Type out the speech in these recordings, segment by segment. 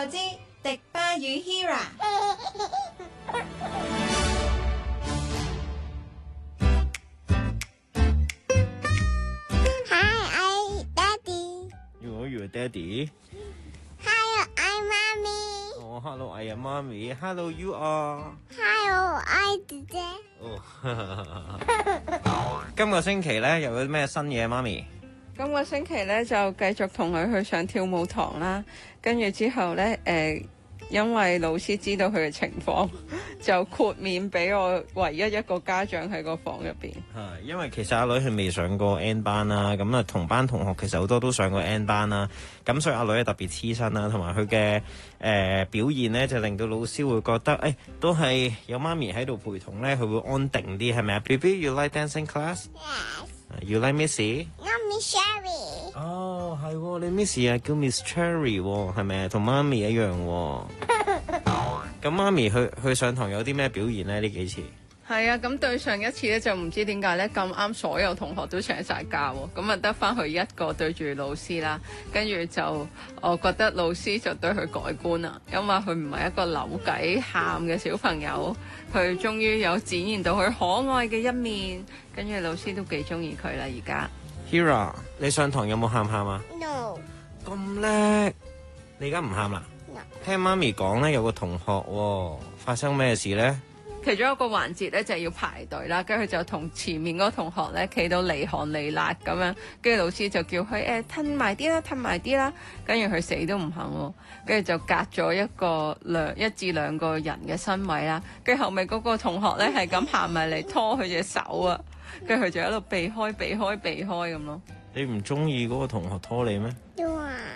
之迪巴與 Hira。 Hi, I'm Daddy. You're daddy. Hi, I'm Mommy. Oh, hello, I am mommy. Hello, you are. Hi, I'm Dad. 今個星期咧，又有啲咩新嘢，媽咪？ 今個星期咧就繼續同佢去上跳舞堂啦，跟住之後咧因為老師知道佢嘅情況，就豁免俾我唯一一個家長喺個房入邊。 係，因為其實阿女佢未上過 N 班啦，咁啊同班同學其實好多都上過 N 班啦，咁所以阿女係特別黐身啦，同埋佢嘅表現咧就令到老師會覺得都係有媽咪喺度陪同咧，佢會安定啲，係咪啊 ？Baby, you like dancing class? Yes. You like Missy? Mommy Sherry. 哦，係喎，你 Missy 啊叫 Miss Cherry 喎，係咪啊？同媽咪一樣喎。咁媽咪去上堂有啲咩表現咧？呢幾次？ 係啊，咁對上一次咧就唔知點解咧咁啱所有同學都請晒假喎，咁啊得翻佢一個對住老師啦，跟住就我覺得老師就對佢改觀啦，因為佢唔係一個扭計喊嘅小朋友，佢終於有展現到佢可愛嘅一面，跟住老師都幾中意佢啦而家。 Hira，你上堂有冇喊啊？ No. 咁叻，你而家唔喊啦？ No. 聽媽咪講咧，有個同學發生咩事咧？ 其中一個環節咧就係要排隊啦，跟住佢就同前面嗰個同學咧企到離寒離辣咁樣，跟住老師就叫佢褪埋啲啦，褪埋啲啦，跟住佢死都唔肯喎，跟住就隔咗一至兩個人嘅身位啦，跟住後尾嗰個同學咧係咁行埋嚟拖佢隻手啊，跟住佢就喺度避開避開避開咁咯。 你唔中意嗰個同學拖你咩 You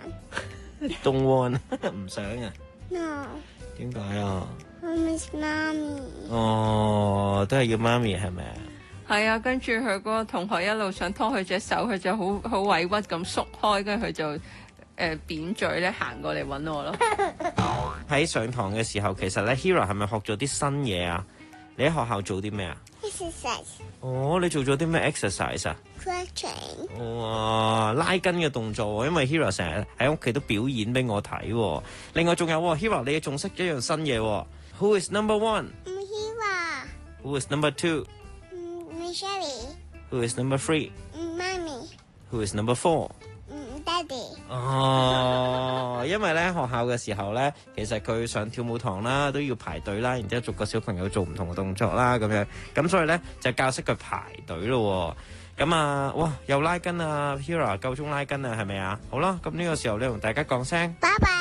want? ？Don't want， 唔想啊？ No. 點解啊？ I miss Mommy. 哦，都係要媽咪係咪啊？ 係啊，跟住佢嗰個同學一路想拖佢隻手，佢就好委屈咁縮開，跟住佢就扁嘴咧行過嚟揾我咯。 喺上堂嘅時候，其實咧 Hira 係咪學咗啲新嘢啊？你喺學校做啲咩啊？ Exercise. 哦，你做咗啲咩 exercise 啊？ Stretching. 哇，拉筋嘅動作喎，因為 Hira 成日喺屋企都表演俾我睇喎。另外仲有Hira，你仲識一樣新嘢喎。Who is number one? Hira. Who is number two? Miss Sherry. Who is number three? Mommy. Who is number four? Daddy. 哦，因為咧學校嘅時候咧，其實佢上跳舞堂啦，都要排隊啦，然之後逐個小朋友做唔同嘅動作啦，咁樣，咁所以咧就教識佢排隊咯。咁啊，哇，又拉筋啊 ，Hira 夠鐘拉筋啊，係咪啊？好啦，咁呢個時候你同大家講聲， 拜拜。